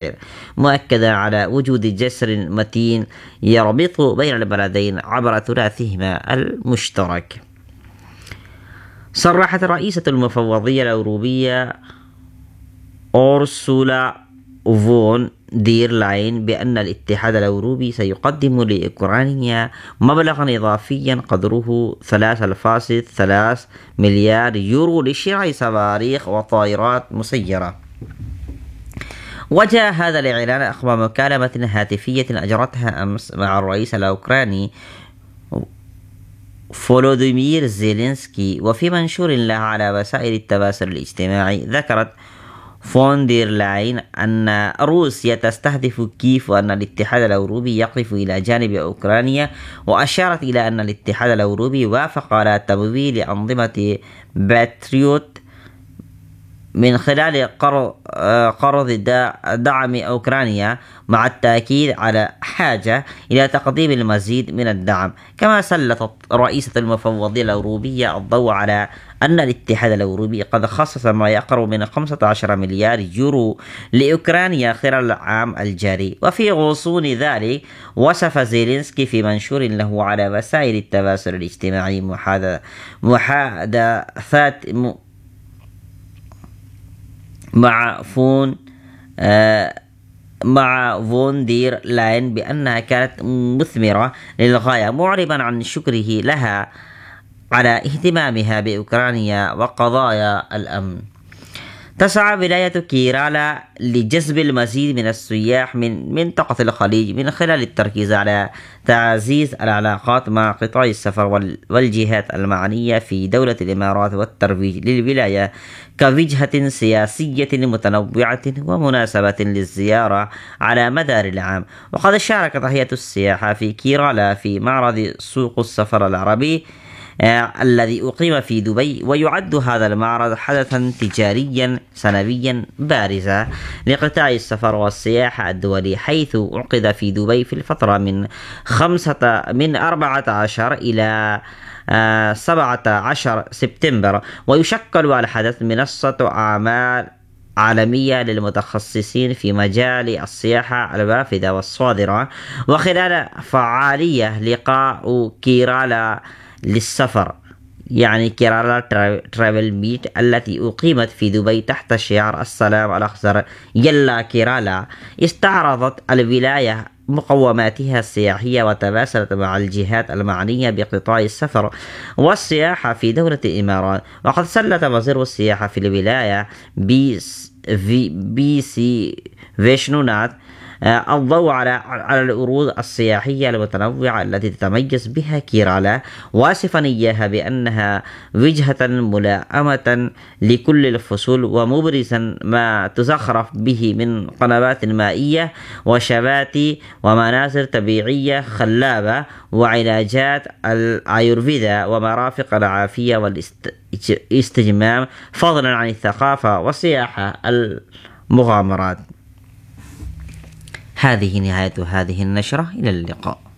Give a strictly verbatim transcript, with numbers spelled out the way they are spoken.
الجزائر، مؤكدا على وجود جسر متين يربط بين البلدين عبر تراثهما المشترك. صرحت الرئيسة المفوضية الأوروبية أورسولا فون دير لاين بأن الاتحاد الأوروبي سيقدم لأوكرانيا مبلغا إضافيا قدره ثلاثة فاصلة ثلاثة مليار يورو لشراء صواريخ وطائرات مسيرة. وجاء هذا الإعلان عقب مكالمة هاتفية أجرتها أمس مع الرئيس الأوكراني فولوديمير زيلينسكي، وفي منشور له على وسائل التواصل الاجتماعي ذكرت فون دير لاين أن روسيا تستهدف كييف وأن الاتحاد الأوروبي يقف إلى جانب أوكرانيا، وأشارت إلى أن الاتحاد الأوروبي وافق على تمويل أنظمة باتريوت من خلال قرض دعم أوكرانيا، مع التأكيد على حاجة إلى تقديم المزيد من الدعم. كما سلطت رئيسة المفوضية الأوروبية الضوء على أن الاتحاد الأوروبي قد خصص ما يقرب من خمسة عشر مليار يورو لأوكرانيا خلال العام الجاري. وفي غصون ذلك وصف زيلينسكي في منشور له على وسائل التواصل الاجتماعي محادثات مع فون آه مع فون دير لاين بأنها كانت مثمرة للغاية، معربا عن شكره لها على اهتمامها بأوكرانيا وقضايا الأمن. تسعى ولاية كيرالا لجذب المزيد من السياح من منطقة الخليج من خلال التركيز على تعزيز العلاقات مع قطاع السفر والجهات المعنية في دولة الإمارات، والترويج للولاية كوجهة سياسية متنوعة ومناسبة للزيارة على مدار العام. وقد شاركت هيئة السياحة في كيرالا في معرض سوق السفر العربي الذي أقيم في دبي، ويعد هذا المعرض حدثا تجاريا سنويا بارزا لقطاع السفر والسياحة الدولي، حيث عقد في دبي في الفترة من خمسة من أربعة عشر إلى سبعة عشر سبتمبر، ويشكل الحدث منصة أعمال عالمية للمتخصصين في مجال السياحة الوافدة والصادرة. وخلال فعالية لقاء كيرالا للسفر يعني كيرالا ترافل ميت التي أقيمت في دبي تحت شعار السلام الأخضر يلا كيرالا، استعرضت الولاية مقوماتها السياحية وتواصلت مع الجهات المعنية بقطاع السفر والسياحة في دولة الإمارات. وقد سلط وزير السياحة في الولاية بي, بي سي فيشنونات الضوء على على العروض السياحية المتنوعة التي تتميز بها كيرالا، واصفا إياها بأنها وجهة ملائمة لكل الفصول، ومبرزا ما تزخرف به من قنوات مائية وشباتي ومناظر طبيعية خلابة وعلاجات الآيورفيدا ومرافق العافية والاستجمام، فضلا عن الثقافة والسياحة المغامرات. هذه نهاية هذه النشرة، إلى اللقاء.